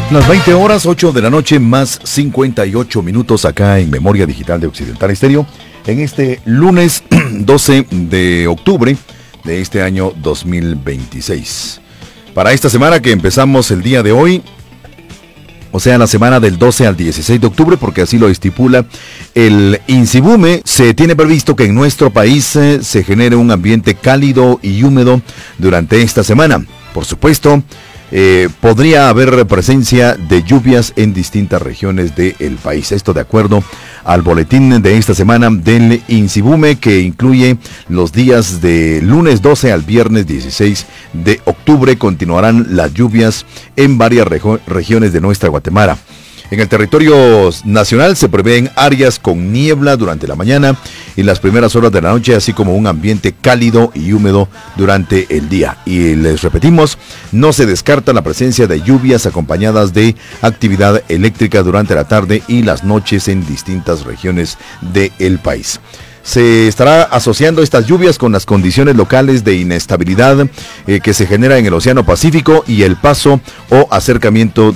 Las 20 horas, 8 de la noche, más 58 minutos acá en Memoria Digital de Occidental Estéreo, en este lunes 12 de octubre de este año 2026. Para esta semana que empezamos el día de hoy, o sea, la semana del 12 al 16 de octubre, porque así lo estipula el INSIBUME, se tiene previsto que en nuestro país se genere un ambiente cálido y húmedo durante esta semana. Por supuesto, podría haber presencia de lluvias en distintas regiones del país. Esto de acuerdo al boletín de esta semana del INSIBUME, que incluye los días de lunes 12 al viernes 16 de octubre. Continuarán las lluvias en varias regiones de nuestra Guatemala. En el territorio nacional se prevén áreas con niebla durante la mañana y las primeras horas de la noche, así como un ambiente cálido y húmedo durante el día. Y les repetimos, no se descarta la presencia de lluvias acompañadas de actividad eléctrica durante la tarde y las noches en distintas regiones del país. Se estará asociando estas lluvias con las condiciones locales de inestabilidad que se genera en el Océano Pacífico y el paso o acercamiento